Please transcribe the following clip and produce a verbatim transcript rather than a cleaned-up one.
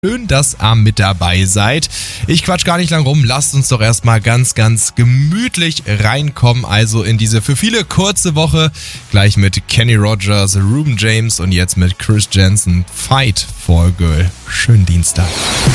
Schön, dass ihr mit dabei seid. Ich quatsch gar nicht lang rum. Lasst uns doch erstmal ganz, ganz gemütlich reinkommen. Also in diese für viele kurze Woche. Gleich mit Kenny Rogers, Ruben James und jetzt mit Chris Jensen. Fight for a Girl. Schönen Dienstag.